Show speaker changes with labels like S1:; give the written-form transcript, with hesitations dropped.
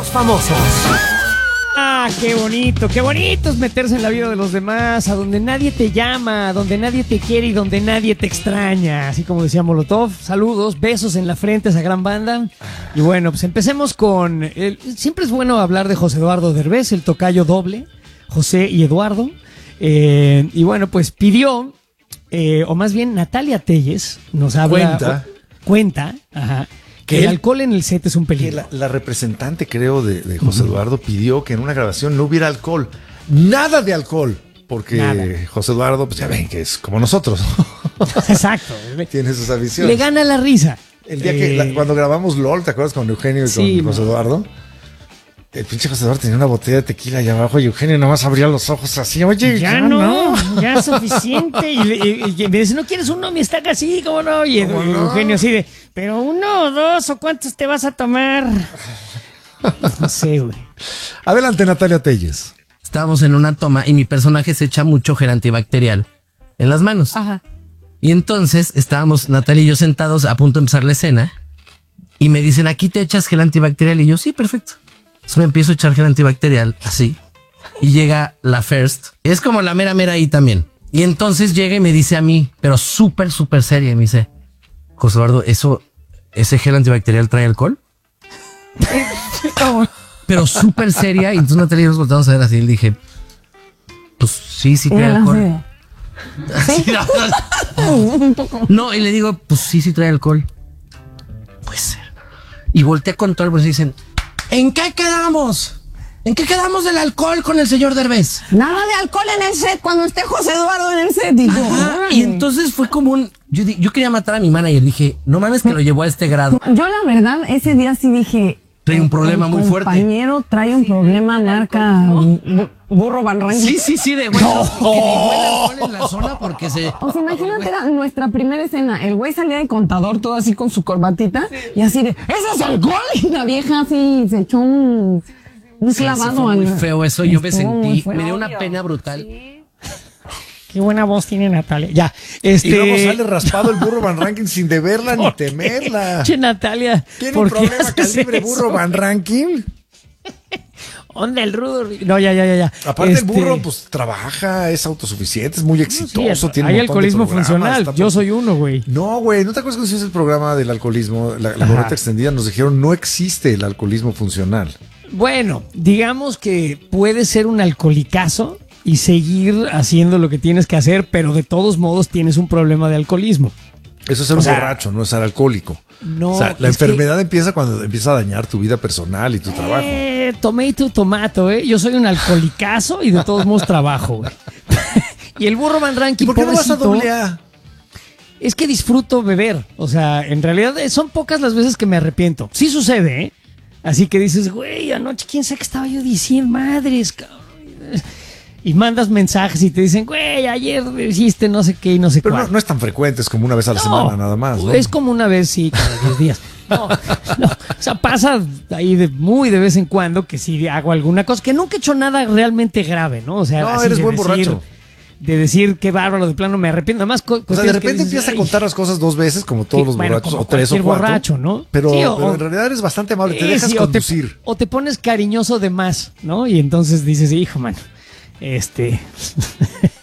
S1: Famosos.
S2: Ah, qué bonito es meterse en la vida de los demás, a donde nadie te llama, a donde nadie te quiere y donde nadie te extraña. Así como decía Molotov, saludos, besos en la frente a esa gran banda. Y bueno, pues empecemos con... siempre es bueno hablar de José Eduardo Derbez, el tocayo doble, José y Eduardo. Y bueno, pues pidió, o más bien Natalia Telles nos habla... Cuenta, ajá. Que el alcohol en el set es un peligro.
S3: La representante, creo, de José Eduardo pidió que en una grabación no hubiera alcohol. Nada de alcohol. Porque nada. José Eduardo, pues ya ven que es como nosotros.
S2: Exacto.
S3: Tiene sus aficiones.
S2: Le gana la risa.
S3: El día que cuando grabamos LOL, ¿te acuerdas con Eugenio y con José Eduardo? El pinche José Eduardo tenía una botella de tequila allá abajo y Eugenio nada más abría los ojos así. Oye,
S2: ya no, ya es suficiente. Y me dice, ¿no quieres uno? Me está así, ¿cómo no? Y Eugenio así de, pero uno o dos, ¿o cuántos te vas a tomar? No sé, güey.
S3: Adelante, Natalia Telles.
S4: Estábamos en una toma y mi personaje se echa mucho gel antibacterial en las manos.
S5: Ajá.
S4: Y entonces estábamos Natalia y yo sentados a punto de empezar la escena y me dicen, ¿aquí te echas gel antibacterial? Y yo, sí, perfecto. Entonces me empiezo a echar gel antibacterial, así. Y llega la First. Es como la mera ahí también. Y entonces llega y me dice a mí, pero súper seria, y me dice, José Eduardo, ¿ese gel antibacterial trae alcohol? Pero súper seria. Y entonces Natalia y nos volvamos a ver así. Y le dije, pues sí trae alcohol.
S5: ¿Sí?
S4: No, y le digo, pues sí trae alcohol. Puede ser. Y voltea con todo el bolsillo y dicen, ¿en qué quedamos? ¿En qué quedamos del alcohol con el señor Derbez?
S5: Nada de alcohol en el set cuando esté José Eduardo en el set.
S4: Y entonces fue como un... Yo quería matar a mi manager. Dije, no mames que lo llevó a este grado.
S5: Yo la verdad, ese día sí dije...
S4: Trae un problema muy fuerte.
S5: El compañero trae un problema, marca Burro Van Ranking.
S4: Sí, de güey. No. Que llegó el alcohol en la zona porque se...
S5: O sea, imagínate, era nuestra primera escena. El güey salía de contador todo así con su corbatita y así de, ¡eso es alcohol! Y la vieja así se echó un clavado.
S4: Fue muy feo eso. Yo me sentí, me dio una pena brutal.
S2: Qué buena voz tiene Natalia. Ya,
S3: Y luego sale raspado el Burro Van Ranking sin deberla ni temerla.
S2: Che, Natalia.
S3: ¿Tiene un problema calibre Burro Van Ranking?
S2: Onda el rudo. No, ya.
S3: Aparte el burro, pues trabaja, es autosuficiente, es muy exitoso.
S2: Sí,
S3: tiene
S2: hay
S3: un montón
S2: alcoholismo
S3: de
S2: funcional. Yo soy uno, güey.
S3: No, güey, ¿no te acuerdas cuando hicimos el programa del alcoholismo? La gorrita extendida, nos dijeron no existe el alcoholismo funcional.
S2: Bueno, digamos que puede ser un alcoholicazo y seguir haciendo lo que tienes que hacer, pero de todos modos tienes un problema de alcoholismo.
S3: Eso es ser un borracho, no es ser alcohólico.
S2: No,
S3: o sea, la enfermedad empieza cuando empieza a dañar tu vida personal y tu trabajo.
S2: Tomato, Yo soy un alcoholicazo y de todos modos trabajo, güey. Y el Burro Van Ranking,
S3: ¿Y por qué no vas a AA?
S2: Es que disfruto beber. O sea, en realidad son pocas las veces que me arrepiento. Sí sucede, ¿eh? Así que dices, güey, anoche quién sabe qué estaba yo diciendo, madres, cabrón. Y mandas mensajes y te dicen, güey, ayer hiciste no sé qué y no sé
S3: Pero
S2: cuál.
S3: no es tan frecuente, es como una vez a la semana nada más, ¿no?
S2: Es como una vez, sí, cada 10 días. No, o sea, pasa ahí muy de vez en cuando que sí hago alguna cosa, que nunca he hecho nada realmente grave, ¿no? O sea,
S3: no, eres buen borracho.
S2: De decir, qué bárbaro, de plano me arrepiento. Además,
S3: o sea, de repente empiezas a contar las cosas dos veces, como todos los borrachos, o tres o cuatro.
S2: Borracho, ¿no?
S3: Pero, sí, pero en realidad eres bastante amable, te dejas conducir.
S2: O te pones cariñoso de más, ¿no? Y entonces dices, hijo, mano,